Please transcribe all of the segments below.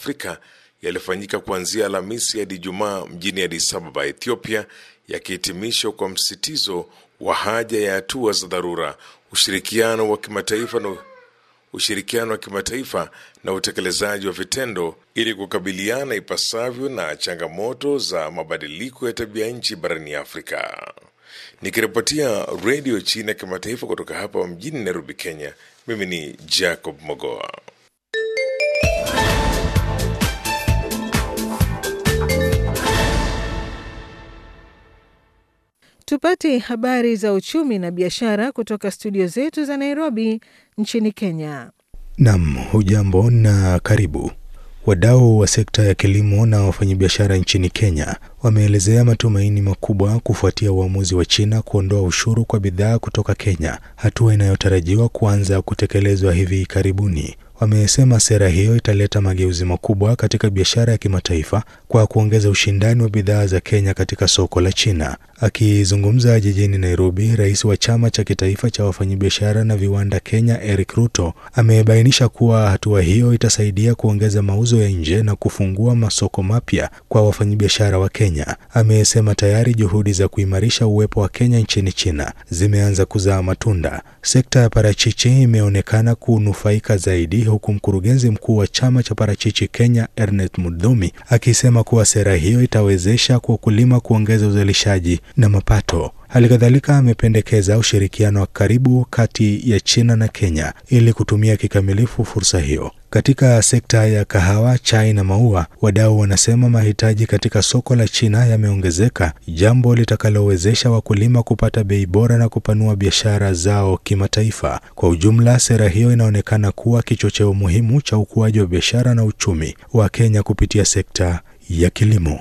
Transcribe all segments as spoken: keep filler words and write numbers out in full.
Afrika yalifanyika kuanzia Alhamisi hadi Ijumaa mjini Addis Ababa, Ethiopia, yakihitimishwa kwa msitizo wa haja ya hatua za dharura, ushirikiano wa kimataifa na ushirikiano wa kimataifa na utekelezaji wa vitendo ili kukabiliana ipasavyo na changamoto za mabadiliko ya tabia nchi barani Afrika. Nikiripotia Radio China Kimataifa kutoka hapa mjini Nairobi, Kenya, mimi ni Jacob Mogoa. Tupate habari za uchumi na biashara kutoka studio zetu za Nairobi nchini Kenya. Naam, hujambo na karibu. Wadau wa sekta ya kilimo na wafanyabiashara nchini Kenya wameelezea matumaini makubwa kufuatia uamuzi wa China kuondoa ushuru kwa bidhaa kutoka Kenya, hatua inayotarajiwa kuanza kutekelezwa hivi karibuni. Wamesema sera hiyo italeta mageuzi makubwa katika biashara ya kimataifa kwa kuongeza ushindani wa bidhaa za Kenya katika soko la China. Akizungumza jijini Nairobi, rais wa chama cha kitaifa cha wafanyabiashara na viwanda Kenya, Eric Ruto, amebainisha kuwa hatua hiyo itasaidia kuongeza mauzo ya nje na kufungua masoko mapya kwa wafanyabiashara wa Kenya. Amesema tayari juhudi za kuimarisha uwepo wa Kenya nchini China zimeanza kuzaa matunda. Sekta ya parachichi imeonekana kunufaika zaidi, huku mkurugenzi mkuu wa chama cha parachichi Kenya, Ernest Mudhomi, akisema kuwa sera hiyo itawezesha kwa wakulima kuongeza uzalishaji na mapato. Halikadhalika amependekeza ushirikiano wa karibu kati ya China na Kenya ili kutumia kikamilifu fursa hiyo. Katika sekta ya kahawa, chai na maua, wadau wanasema mahitaji katika soko la China yameongezeka, jambo litakalowezesha wakulima kupata bei bora na kupanua biashara zao kimataifa. Kwa ujumla, sera hiyo inaonekana kuwa kichocheo muhimu cha ukuaji wa biashara na uchumi wa Kenya kupitia sekta ya kilimo.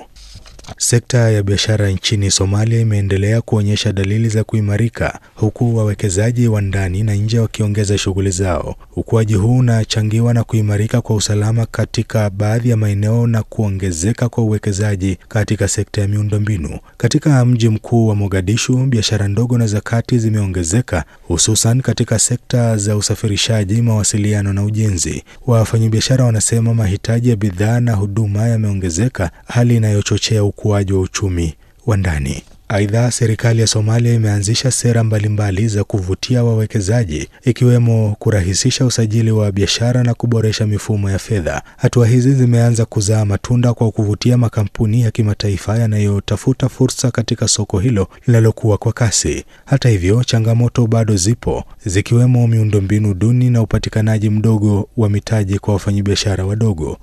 Sekta ya biashara nchini Somalia imeendelea kuonyesha dalili za kuimarika, huku wawekezaji wa ndani na nje wakiongeza shughuli zao. Ukuaji huu unachangiwa na kuimarika kwa usalama katika baadhi ya maeneo na kuongezeka kwa uwekezaji katika sekta ya miundombinu. Katika mji mkuu wa Mogadishu, biashara ndogo na za kati zimeongezeka, hususan katika sekta za usafirishaji, mawasiliano na ujenzi. Wafanyabiashara wanasema mahitaji ya bidhaa na huduma yameongezeka, hali inayochochea ukuaji wa uchumi wa ndani. Aidha, serikali ya Somalia imeanzisha sera mbalimbali za kuvutia wawekezaji, ikiwemo kurahisisha usajili wa biashara na kuboresha mifumo ya fedha. Hatua hizi zimeanza kuzaa matunda kwa kuvutia makampuni ya kimataifa yanayotafuta fursa katika soko hilo linalokuwa kwa kasi. Hata hivyo, changamoto bado zipo, zikiwemo miundombinu duni na upatikanaji mdogo wa mitaji kwa wafanyabiashara wadogo.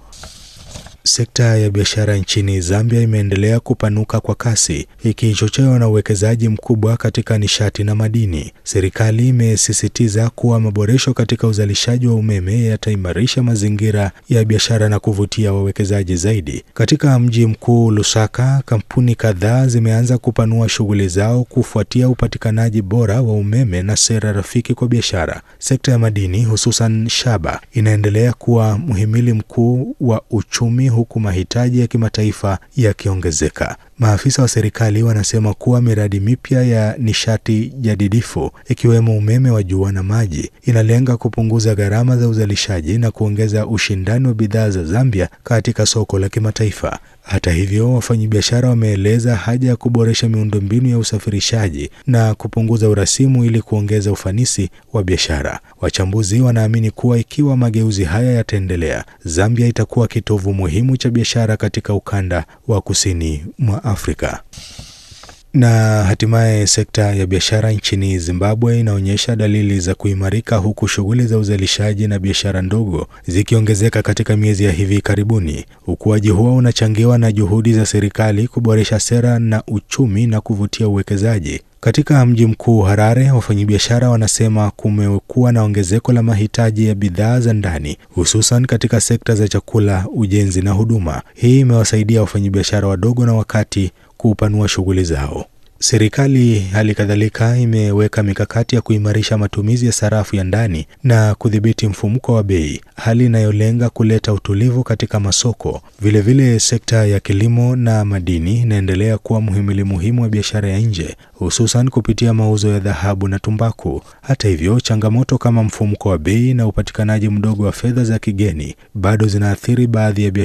Sekta ya biashara nchini Zambia imeendelea kupanuka kwa kasi, ikichochewa na uwekezaji mkubwa katika nishati na madini. Serikali imesisitiza kuwa maboresho katika uzalishaji wa umeme yataimarisha mazingira ya biashara na kuvutia wawekezaji zaidi. Katika mji mkuu Lusaka, kampuni kadhaa zimeanza kupanua shughuli zao kufuatia upatikanaji bora wa umeme na sera rafiki kwa biashara. Sekta ya madini, hususan shaba, inaendelea kuwa muhimili mkuu wa uchumi, huku mahitaji ya kimataifa yakiongezeka. Maafisa wa serikali wanasema kuwa miradi mipya ya nishati jadidifu, ikiwemo umeme wa jua na maji, inalenga kupunguza gharama za uzalishaji na kuongeza ushindani wa bidhaa za Zambia katika soko la kimataifa. Hata hivyo, wafanyabiashara wameeleza haja ya kuboresha miundombinu ya usafirishaji na kupunguza urasimu ili kuongeza ufanisi wa biashara. Wachambuzi wanaamini kuwa ikiwa mageuzi haya yataendelea, Zambia itakuwa kitovu muhimu cha biashara katika ukanda wa kusini mwa Afrika. Na hatimaye sekta ya biashara nchini Zimbabwe inaonyesha dalili za kuimarika, huku shughuli za uzalishaji na biashara ndogo zikiongezeka katika miezi ya hivi karibuni. Ukuaji huo unachangiwa na juhudi za serikali kuboresha sera na uchumi na kuvutia uwekezaji. Katika mji mkuu Harare, wafanyabiashara wanasema kumekuwa na ongezeko la mahitaji ya bidhaa za ndani, hususan katika sekta za chakula, ujenzi na huduma. Hii imewasaidia wafanyabiashara wadogo na wakati kupanua shughuli zao. Serikali hali kadhalika imeweka mikakati ya kuimarisha matumizi ya sarafu ya ndani na kudhibiti mfumuko wa bei, hali inayolenga kuleta utulivu katika masoko. Vile vile sekta ya kilimo na madini inaendelea kuwa muhimili muhimu wa biashara ya nje, hususan kupitia mauzo ya dhahabu na tumbaku. Hata hivyo, changamoto kama mfumuko wa bei na upatikanaji mdogo wa fedha za kigeni bado zinaathiri baadhi ya biashara